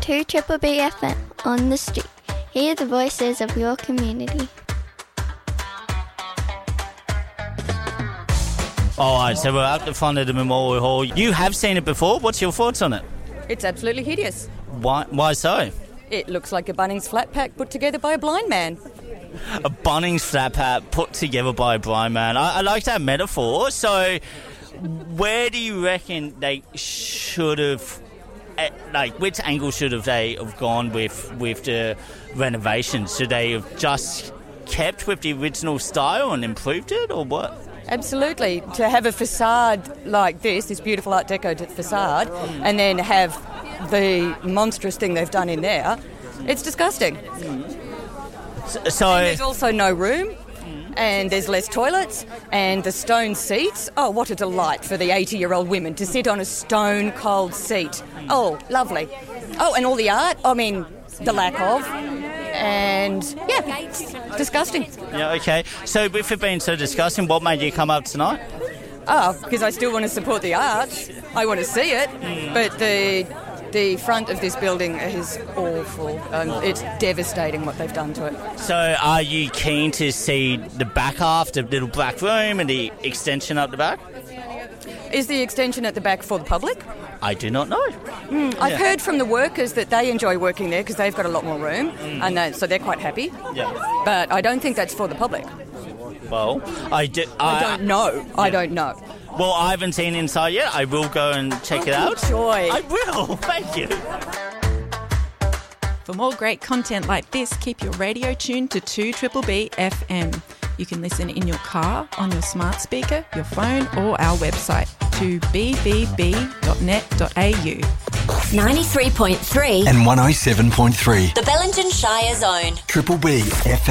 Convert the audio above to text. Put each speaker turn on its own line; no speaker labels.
to Triple B FM on the street. Hear the voices of your community.
All right, so we're out the front of the Memorial Hall. You have seen it before. What's your thoughts on it?
It's absolutely hideous.
Why so?
It looks like a Bunnings flat pack put together by a blind man.
A Bunnings flat pack put together by a blind man. I like that metaphor. So where do you reckon they should have, which angle should have they have gone with the renovations? Should they have just kept with the original style and improved it, or what?
Absolutely. To have a facade like this beautiful Art Deco facade, and then have the monstrous thing they've done in there, it's disgusting.
So
and there's also no room, and there's less toilets, and the stone seats. Oh, what a delight for the 80-year-old women to sit on a stone cold seat. Oh, lovely. Oh, and all the art, the lack of. And, it's disgusting.
Yeah, okay. So with it being so disgusting, what made you come up tonight?
Oh, because I still want to support the arts. I want to see it. But the front of this building is awful. It's devastating what they've done to it.
So are you keen to see the back half, the little black room and the extension up the back?
Is the extension at the back for the public?
I do not know.
I've heard from the workers that they enjoy working there because they've got a lot more room, and so they're quite happy.
Yeah.
But I don't think that's for the public.
Well, I
don't know. Yeah. I don't know.
Well, I haven't seen inside yet. I will go and check it out.
Joy.
I will. Thank you.
For more great content like this, keep your radio tuned to 2BBB FM. You can listen in your car, on your smart speaker, your phone, or our website, 2bbb.net.au.
93.3
and 107.3.
The Bellingen Shire Zone.
Triple B FM.